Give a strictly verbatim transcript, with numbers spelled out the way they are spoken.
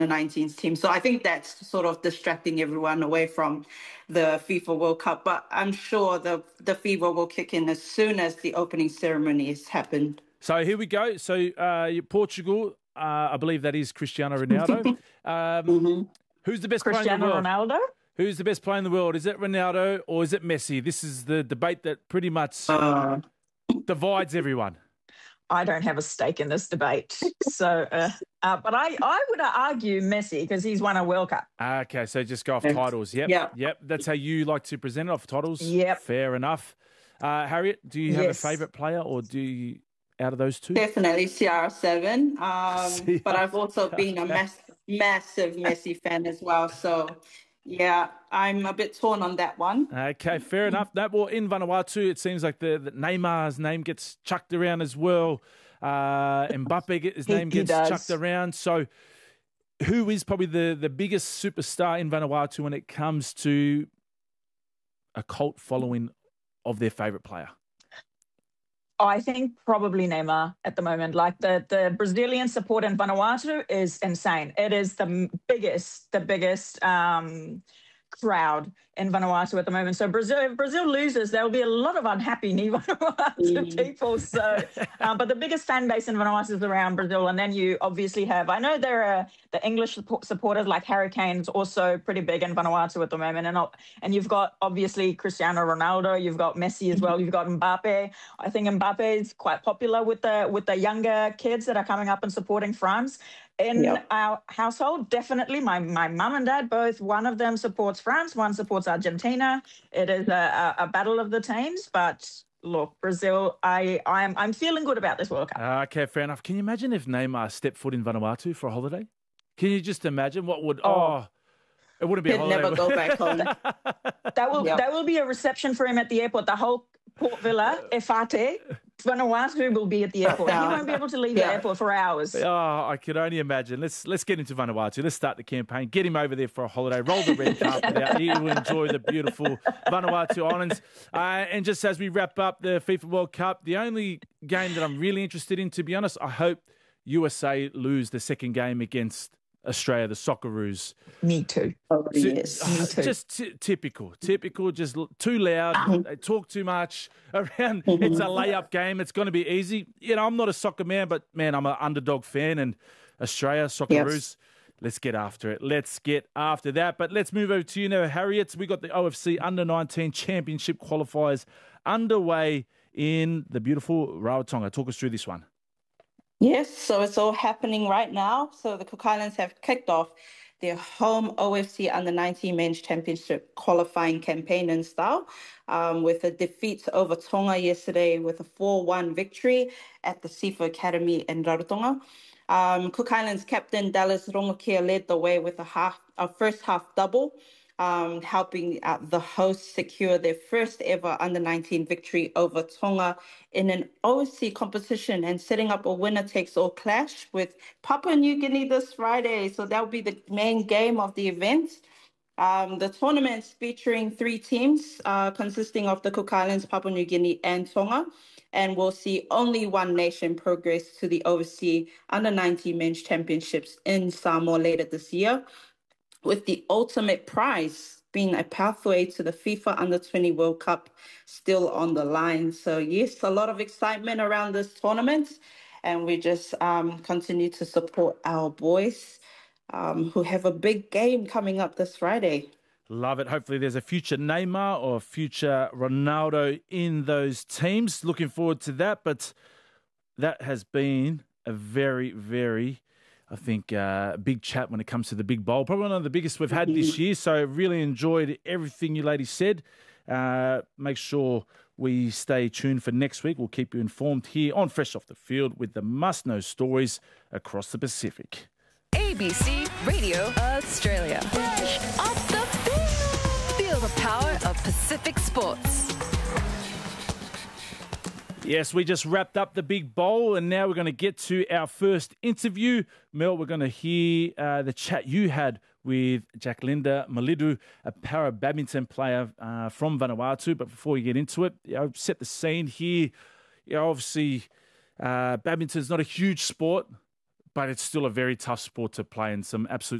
nineteens team. So I think that's sort of distracting everyone away from the FIFA World Cup. But I'm sure the, the fever will kick in as soon as the opening ceremony has happened. So here we go. So uh, Portugal, uh, I believe that is Cristiano Ronaldo. Um, mm-hmm. Who's the best player in the Cristiano world? Ronaldo? Who's the best player in the world? Is it Ronaldo or is it Messi? This is the debate that pretty much Uh, divides everyone. I don't have a stake in this debate. So, uh, uh, but I, I would argue Messi because he's won a World Cup. Okay, so just go off Yes. titles. Yep, Yeah. yep. That's how you like to present it, off titles. Yep. Fair enough. Uh, Harriet, do you have Yes. a favourite player or do you, out of those two? Definitely C R seven. Um, C R but I've also been a mass, massive Messi fan as well. So, yeah, I'm a bit torn on that one. Okay, fair enough. No, well, in Vanuatu, it seems like the, the Neymar's name gets chucked around as well. Uh, Mbappe, his He- name he gets does. chucked around. So who is probably the, the biggest superstar in Vanuatu when it comes to a cult following of their favourite player? I think probably Neymar at the moment. Like the, the Brazilian support in Vanuatu is insane. It is the m- biggest, the biggest um, crowd in Vanuatu at the moment. So Brazil, if Brazil loses, there will be a lot of unhappy Vanuatu Mm. people. So, um, but the biggest fan base in Vanuatu is around Brazil, and then you obviously have. I know there are the English support, supporters like Harry Kane's also pretty big in Vanuatu at the moment, and and you've got obviously Cristiano Ronaldo, you've got Messi as well, you've got Mbappe. I think Mbappe is quite popular with the with the younger kids that are coming up and supporting France. In Yep. our household, definitely my my mum and dad both. One of them supports France, one supports Argentina. It is a, a, a battle of the teams, but look, Brazil. I I'm I'm feeling good about this World Cup. Uh, okay, fair enough. Can you imagine if Neymar stepped foot in Vanuatu for a holiday? Can you just imagine what would? Oh, Oh. it wouldn't be a He'd holiday. never go back home. That will Yep. that will be a reception for him at the airport. The whole Port Villa, Efate, Vanuatu will be at the airport. He won't be able to leave Yeah. the airport for hours. Oh, I could only imagine. Let's let's get into Vanuatu. Let's start the campaign. Get him over there for a holiday. Roll the red carpet out. He will enjoy the beautiful Vanuatu Islands. Uh, and just as we wrap up the FIFA World Cup, the only game that I'm really interested in, to be honest, I hope U S A lose the second game against Australia, the Socceroos. Me too. Oh, T- yes. Me too. Just t- typical, typical, just l- too loud. They talk too much around. It's a layup game. It's going to be easy. You know, I'm not a soccer man, but man, I'm an underdog fan. And Australia, Socceroos, Yes. let's get after it. Let's get after that. But let's move over to you now, Harriet. We got the O F C Under nineteen Championship qualifiers underway in the beautiful Rarotonga. Talk us through this one. Yes, so it's all happening right now. So the Cook Islands have kicked off their home O F C Under nineteen Men's Championship qualifying campaign in style um, with a defeat over Tonga yesterday with a four one victory at the Sifa Academy in Rarotonga. Um, Cook Islands captain Dallas Rongokia led the way with a half, a first half double, um, helping uh, the hosts secure their first ever under nineteen victory over Tonga in an O F C competition and setting up a winner-takes-all clash with Papua New Guinea this Friday. So that will be the main game of the event. Um, the tournament's featuring three teams uh, consisting of the Cook Islands, Papua New Guinea, and Tonga. And we'll see only one nation progress to the O F C Under nineteen Men's Championships in Samoa later this year, with the ultimate prize being a pathway to the FIFA Under twenty World Cup still on the line. So yes, a lot of excitement around this tournament, and we just um, continue to support our boys um, who have a big game coming up this Friday. Love it. Hopefully there's a future Neymar or a future Ronaldo in those teams. Looking forward to that. But that has been a very, very, I think, uh, big chat when it comes to the Big Bowl. Probably one of the biggest we've had this year. So really enjoyed everything you ladies said. Uh, make sure we stay tuned for next week. We'll keep you informed here on Fresh Off the Field with the must-know stories across the Pacific. A B C Radio Australia. Fresh off the field. Feel the power of Pacific sports. Yes, we just wrapped up the Big Bowl, and now we're going to get to our first interview. Mel, we're going to hear uh, the chat you had with Jacklinda Malidu, a para badminton player uh, from Vanuatu. But before we get into it, you know, set the scene here. You know, obviously, uh, badminton is not a huge sport, but it's still a very tough sport to play and some absolute